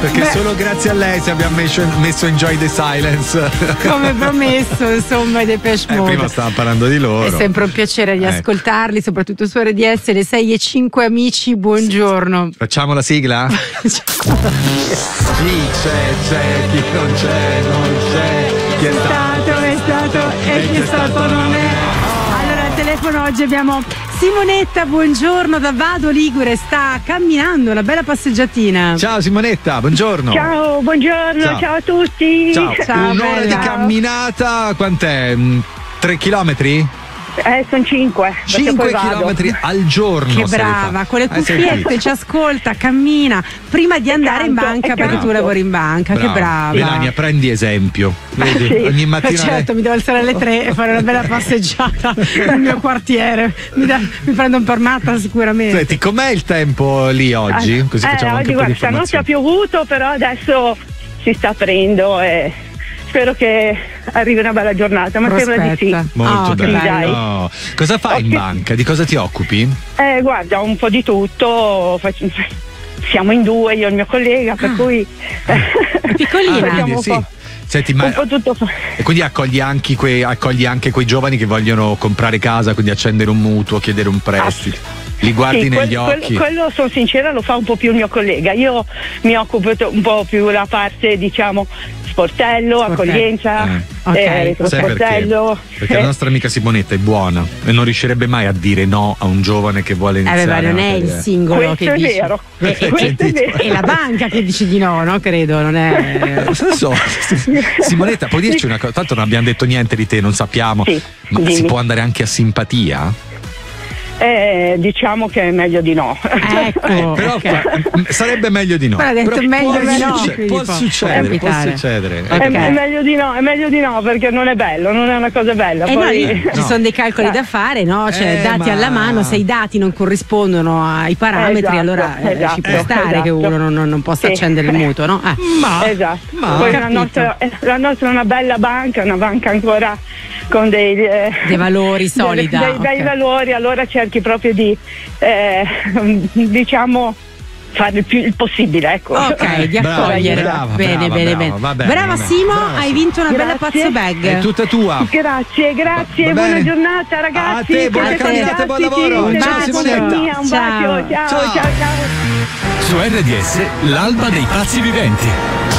Perché solo grazie a lei se abbiamo messo Enjoy the Silence. Come promesso, insomma, dei Depeche Mode. Prima stavamo parlando di loro. È sempre un piacere di ascoltarli, soprattutto su RDS, le 6:05, amici, buongiorno. Facciamo la sigla? Chi c'è, chi non c'è, chi è stato e chi è stato non è. Allora al telefono oggi abbiamo Simonetta, buongiorno da Vado Ligure, sta camminando, una bella passeggiatina. Ciao Simonetta, buongiorno. Ciao, buongiorno, ciao a tutti. Ciao. Un'ora bella. di camminata, quant'è? 3 chilometri? Sono 5. 5 chilometri al giorno. Che brava, con le cuffiette ci ascolta, cammina prima di andare in banca perché tu lavori in banca. Che brava. Melania, prendi esempio. Vedi? Sì. Ogni mattina. Certo, mi devo alzare alle 3 e fare una bella passeggiata nel mio quartiere. Mi prendo un permata sicuramente. Senti, com'è il tempo lì oggi? Così facciamo anche oggi un po' di guarda, stanotte ha informazioni. piovuto, però adesso si sta aprendo e spero che arrivi una bella giornata, ma sembra di sì. Molto che bello. dai. No. Cosa fai in banca? Di cosa ti occupi? Guarda, un po' di tutto. Siamo in due, io e il mio collega, per cui Piccolina. facciamo un sì. po'. Senti, Un po' tutto. e quindi accogli anche quei giovani che vogliono comprare casa, quindi accendere un mutuo, chiedere un prestito. Li guardi Sì, negli occhi. Quello, sono sincera, lo fa un po' più il mio collega. Io mi occupo un po' più la parte, diciamo, sportello, accoglienza, ok. Sai sportello. perché la nostra amica Simonetta è buona e non riuscirebbe mai a dire no a un giovane che vuole iniziare. Ma non è il singolo Questo che è dice. vero. Questo è vero. È la banca che dice di no, no? Credo, non è. Non so. Simonetta, puoi dirci una cosa? Tanto non abbiamo detto niente di te, non sappiamo. Sì, ma dimmi. si può andare anche a simpatia? Diciamo che è meglio di no. Ecco, Però sarebbe meglio di no. Però ha detto Però meglio può di no, succedere, quindi può può succedere, può capitare. succedere. Ok. È meglio di no perché non è bello, non è una cosa bella. E Poi... no, ci sono dei calcoli da fare, no? Cioè, dati alla mano, se i dati non corrispondono ai parametri, Esatto, allora esatto, ci può stare che uno non possa Sì. accendere il mutuo, no? Esatto. Ma- Poi la Capito. nostra è una bella banca, una banca ancora con dei valori solida. dei bei ok. valori, allora cerchi proprio di diciamo fare il possibile, ecco. Ok, di Brava, accogliere. brava, bene, brava, bene, brava, bene. va bene, Brava va bene. Simo, Brava, hai Simo. vinto una bella Grazie. pazzo bag. È tutta tua. Grazie, Va buona bene. giornata ragazzi. A te, buona Siete camminata e buon fantastici, lavoro. siete Ciao, una Simonetta. compagnia, un bacio, Ciao. ciao. Ciao. ciao. Su RDS, l'alba dei pazzi viventi.